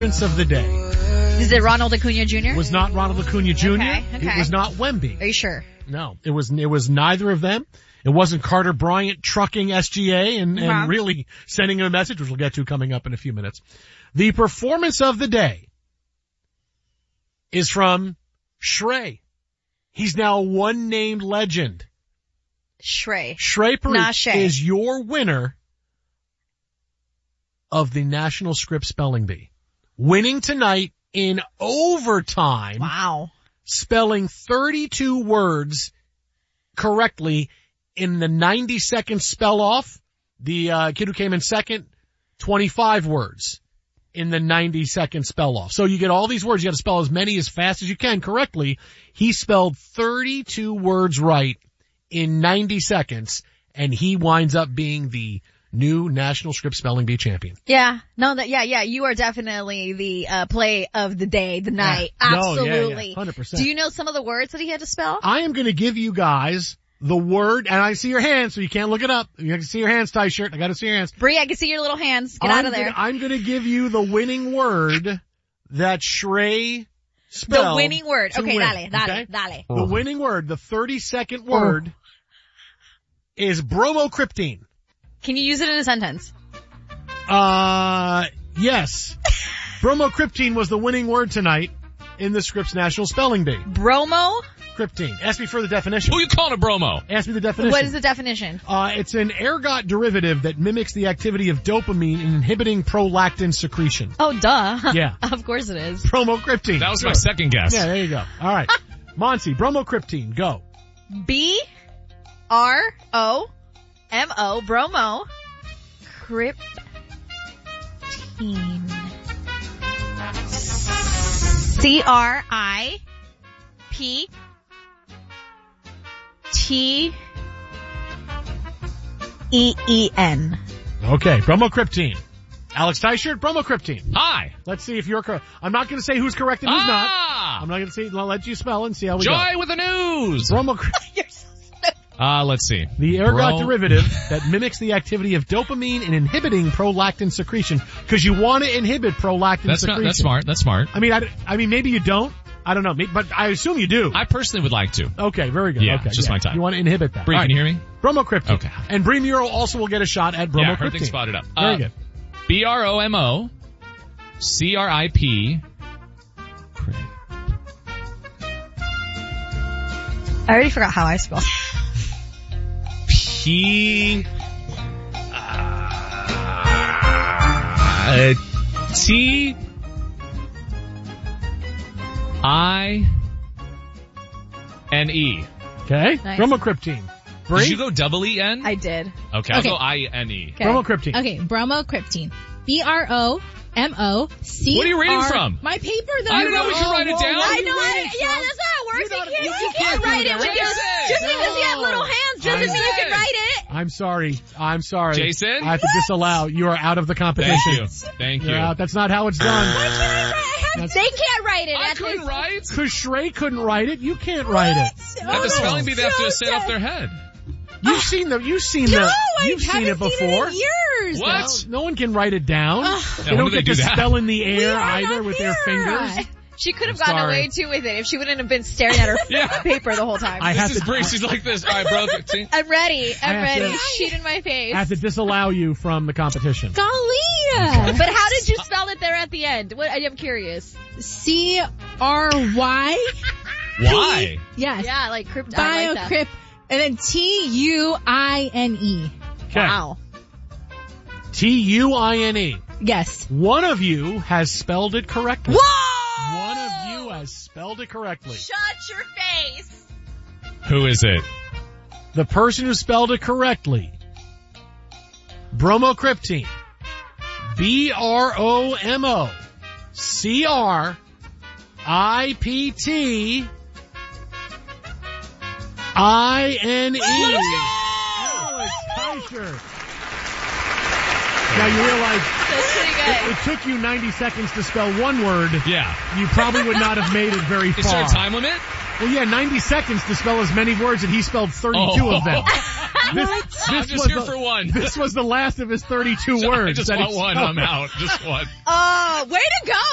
of the day. Is it Ronald Acuna Jr.? It was not Ronald Acuna Jr. Okay. It was not Wemby. Are you sure? No, it was neither of them. It wasn't Carter Bryant trucking SGA and really sending him a message, which we'll get to coming up in a few minutes. The performance of the day is from Shrey. He's now a one-named legend. Shrey. Shrey Nashe is your winner of the National Script Spelling Bee. Winning tonight in overtime. Wow. Spelling 32 words correctly in the 90-second spell off. The kid who came in second, 25 words in the 90-second spell off. So you get all these words. You got to spell as many as fast as you can correctly. He spelled 32 words right in 90 seconds, and he winds up being the new National Script Spelling Bee champion. Yeah. No, you are definitely the play of the day, the night. Yeah. Absolutely. No, 100%. Do you know some of the words that he had to spell? I am going to give you guys the word, and I see your hands, so you can't look it up. You can see your hands, tie shirt. I got to see your hands. Bree, I can see your little hands. Get out of there. I'm going to give you the winning word that Shrey spelled. The winning word. Okay, win, dale. The winning word, the 30-second word, is bromocryptine. Can you use it in a sentence? Yes. Bromocryptine was the winning word tonight in the Scripps National Spelling Bee. Bromocryptine. Ask me for the definition. Who you calling a bromo? Ask me the definition. What is the definition? It's an ergot derivative that mimics the activity of dopamine in inhibiting prolactin secretion. Oh, duh. Yeah. Of course it is. Bromocryptine. That was my second guess. Yeah, there you go. All right. Monty, bromocryptine, go. B-R-O-M-O, bromo, cryptine. C-R-I-P-T-E-E-N. Okay, bromocryptine. Alex Teichert, bromocryptine. Hi. Let's see if you're correct. I'm not going to say who's correct and who's not. I'm not going to say, I'll let you spell and see how we go. Joy with the news. Bromocryptine. You're so let's see. The ergot derivative that mimics the activity of dopamine in inhibiting prolactin secretion. Because you want to inhibit prolactin secretion. That's smart. I mean, maybe you don't. I don't know. But I assume you do. I personally would like to. Okay, very good. Yeah, okay, just my type. You want to inhibit that. Bree, can you hear me? Bromocryptine. Okay. And Bree Muro also will get a shot at bromocryptine. Yeah, her thing spotted up. Very good. B-R-O-M-O-C-R-I-P. I already forgot how I spell. P. T. I-N-E. Okay. Nice. Bromocryptine. Bree? Did you go double E-N? I did. Okay, I'll go I-N-E. Okay. Bromocryptine. Okay, bromocryptine. B-R-O-M-O-C-R. What are you reading from? My paper that I don't know. We should write it down. I know. That's how it works. You can't write it with your... Just because you have little hands doesn't mean you can write it. I'm sorry. Jason? I have to disallow. You are out of the competition. Thank you. You're out. That's not how it's done. They can't write it. I couldn't write. Because Shrey couldn't write it. You can't write it. At the spelling bee, they have to sit off their head. You've seen it before. In years. What? No one can write it down. They when don't do they get to do that? spell in the air either with their fingers. She could have gotten away too with it if she wouldn't have been staring at her paper the whole time. This is Bree. She's like this. All right, bro. See? I'm ready. Sheet in my face. I have to disallow you from the competition. Golly. But how did you spell it there at the end? I'm curious. C-R-Y. Why? Yes. Yeah, like crypto. Like Biocrypt. And then T-U-I-N-E. Okay. Wow. T-U-I-N-E. Yes. One of you has spelled it correctly. Whoa! One of you has spelled it correctly. Shut your face. Who is it? The person who spelled it correctly. Bromocryptine. B-R-O-M-O-C-R-I-P-T-I-N-E. Alex Teichert. Now you realize That's pretty good. it took you 90 seconds to spell one word. Yeah. You probably would not have made it very far. Is there a time limit? Well, yeah, 90 seconds to spell as many words, and he spelled 32 of them. I'm just here for one. This was the last of his 32 words. I just that want he one. spelled. I'm out. Just one. Way to go.